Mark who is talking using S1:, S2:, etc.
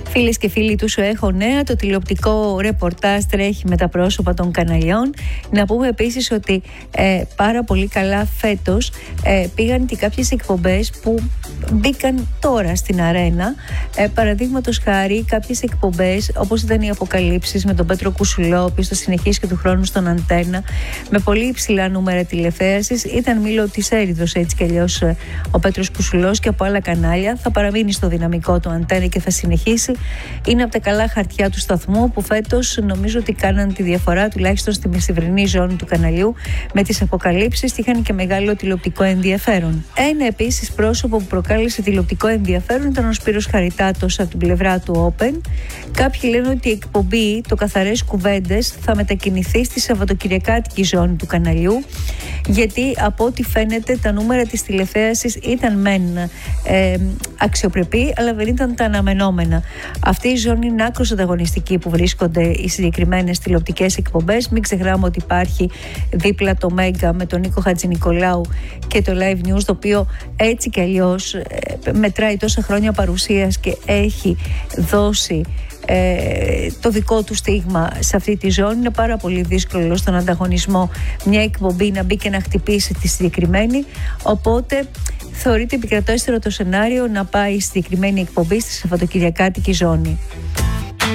S1: Φίλες και φίλοι του Σου Έχω Νέα, το τηλεοπτικό ρεπορτάζ τρέχει με τα πρόσωπα των καναλιών. Να πούμε επίσης ότι πάρα πολύ καλά φέτος πήγαν και κάποιες εκπομπές που μπήκαν τώρα στην αρένα. Παραδείγματος χάρη, κάποιες εκπομπές όπως ήταν οι Αποκαλύψεις με τον Πέτρο Κουσουλό, ο οποίος θα συνεχίσει και του χρόνου στον Αντένα, με πολύ υψηλά νούμερα τηλεθέασης. Ήταν Μήλο της Έριδος, έτσι κι αλλιώς, ο Πέτρος Κουσουλός, και από άλλα κανάλια. Θα παραμείνει στο δυναμικό του Αντένα και θα συνεχίσει. Είναι από τα καλά χαρτιά του σταθμού που φέτος νομίζω ότι κάναν τη διαφορά, τουλάχιστον στη μεσημβρινή ζώνη του καναλιού, με τις Αποκαλύψεις. Είχαν και μεγάλο τηλεοπτικό ενδιαφέρον. Ένα επίσης πρόσωπο που προκάλεσε τηλεοπτικό ενδιαφέρον ήταν ο Σπύρος Χαριτάτος από την πλευρά του Open. Κάποιοι λένε ότι η εκπομπή, το Καθαρές Κουβέντες, θα μετακινηθεί στη σαββατοκυριακάτικη ζώνη του καναλιού, γιατί από ό,τι φαίνεται τα νούμερα της τηλεθέασης ήταν μεν αξιοπρεπή, αλλά δεν ήταν τα αναμενόμενα. Αυτή η ζώνη είναι άκρως ανταγωνιστική που βρίσκονται οι συγκεκριμένες τηλεοπτικές εκπομπές. Μην ξεχνάμε ότι υπάρχει δίπλα το Μέγκα με τον Νίκο Χατζηνικολάου και το Live News, το οποίο έτσι κι αλλιώς μετράει τόσα χρόνια παρουσίας και έχει δώσει το δικό του στίγμα σε αυτή τη ζώνη. Είναι πάρα πολύ δύσκολο στον ανταγωνισμό μια εκπομπή να μπει και να χτυπήσει τη συγκεκριμένη, οπότε θεωρείται επικρατέστερο το σενάριο να πάει η συγκεκριμένη εκπομπή στη σαββατοκυριακάτικη ζώνη.